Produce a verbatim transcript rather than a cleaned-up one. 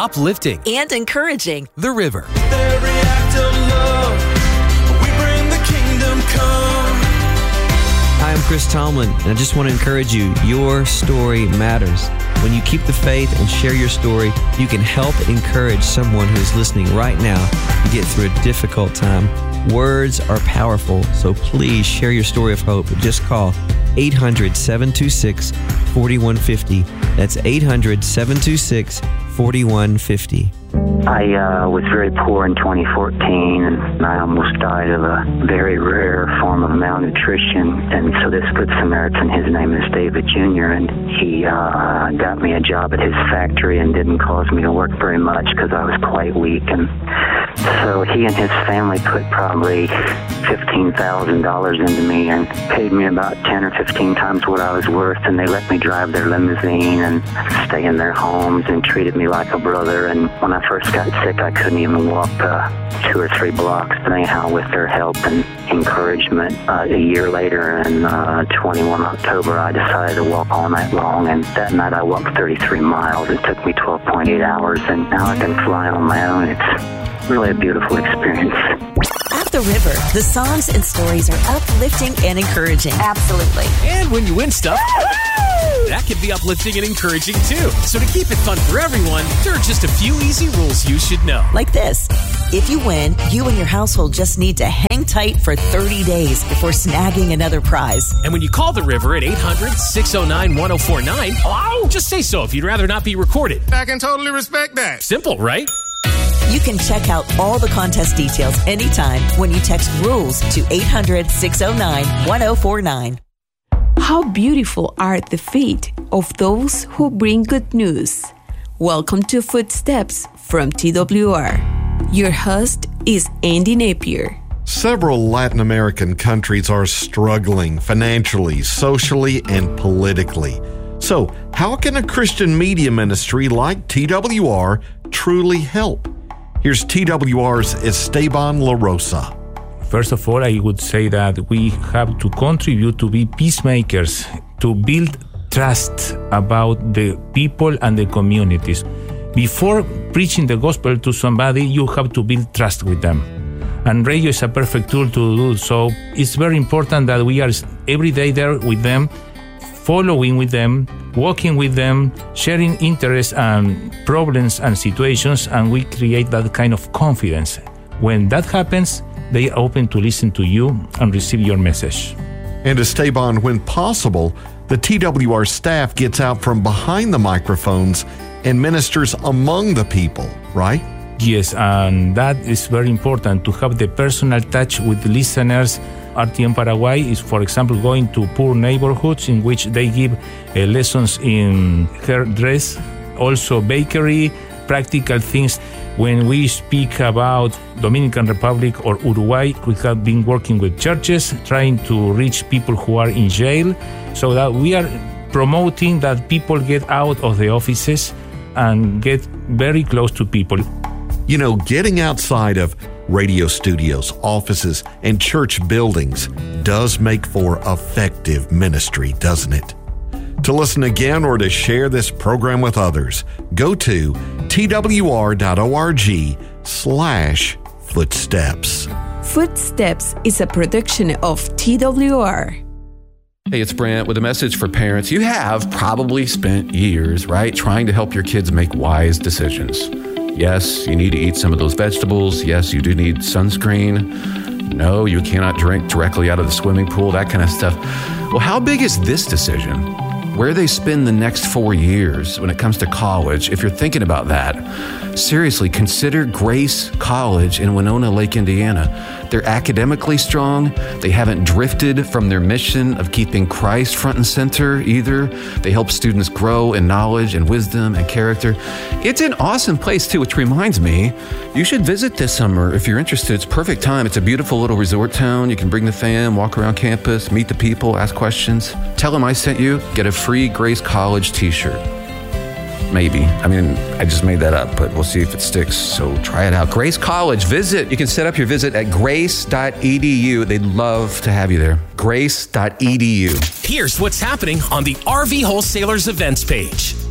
uplifting, and encouraging. The River. Every act of love, we bring the kingdom come. Hi, I'm Chris Tomlin, and I just want to encourage you, your story matters. When you keep the faith and share your story, you can help encourage someone who is listening right now to get through a difficult time. Words are powerful, so please share your story of hope. Just call eight hundred, seven two six, four one five zero. That's eight hundred, seven two six, four one five zero. I uh, was very poor in twenty fourteen, and I almost died of a very rare form of malnutrition. And so this Good Samaritan, his name is David Junior, and he uh, got me a job at his factory and didn't cause me to work very much because I was quite weak. And so he and his family put probably fifteen thousand dollars into me and paid me about ten or fifteen times what I was worth. And they let me drive their limousine and stay in their homes and treated me like a brother. And when I first got sick, I couldn't even walk uh, two or three blocks. But anyhow, with their help and encouragement, uh, a year later, in uh, twenty-first of October, I decided to walk all night long. And that night I walked thirty-three miles. It took me twelve point eight hours, and now I can fly on my own. It's really a beautiful experience. At The River, the songs and stories are uplifting and encouraging. Absolutely. And when you win stuff, that can be uplifting and encouraging too. So to keep it fun for everyone, there are just a few easy rules you should know. Like this. If you win, you and your household just need to hang tight for thirty days before snagging another prize. And when you call The River at eight hundred, six oh nine, one oh four nine, hello? Just say so if you'd rather not be recorded. I can totally respect that. Simple, right? You can check out all the contest details anytime when you text RULES to eight hundred, six oh nine, one oh four nine. How beautiful are the feet of those who bring good news. Welcome to Footsteps from T W R. Your host is Andy Napier. Several Latin American countries are struggling financially, socially, and politically. So, how can a Christian media ministry like T W R truly help? Here's T W R's Esteban La Rosa. First of all, I would say that we have to contribute to be peacemakers, to build trust about the people and the communities. Before preaching the gospel to somebody, you have to build trust with them. And radio is a perfect tool to do so. It's very important that we are every day there with them, following with them, walking with them, sharing interests and problems and situations, and we create that kind of confidence. When that happens, they are open to listen to you and receive your message. And Esteban, when possible, the T W R staff gets out from behind the microphones and ministers among the people, right? Yes, and that is very important to have the personal touch with listeners. R T M Paraguay is, for example, going to poor neighborhoods in which they give uh, lessons in hairdress, also bakery, practical things. When we speak about Dominican Republic or Uruguay, we have been working with churches, trying to reach people who are in jail, so that we are promoting that people get out of the offices and get very close to people. You know, getting outside of radio studios, offices, and church buildings does make for effective ministry, doesn't it? To listen again or to share this program with others, go to twr.org slash footsteps. Footsteps is a production of T W R. Hey, it's Brant with a message for parents. You have probably spent years, right, trying to help your kids make wise decisions. Yes, you need to eat some of those vegetables. Yes, you do need sunscreen. No, you cannot drink directly out of the swimming pool, that kind of stuff. Well, how big is this decision? Where they spend the next four years when it comes to college, if you're thinking about that, seriously, consider Grace College in Winona Lake, Indiana. They're academically strong. They haven't drifted from their mission of keeping Christ front and center either. They help students grow in knowledge and wisdom and character. It's an awesome place too, which reminds me, you should visit this summer if you're interested. It's a perfect time. It's a beautiful little resort town. You can bring the fam, walk around campus, meet the people, ask questions. Tell them I sent you. Get a free Grace College t-shirt. Maybe. I mean, I just made that up, but we'll see if it sticks. So try it out. Grace College. Visit. You can set up your visit at grace dot e d u. They'd love to have you there. grace dot e d u. Here's what's happening on the R V Wholesalers events page.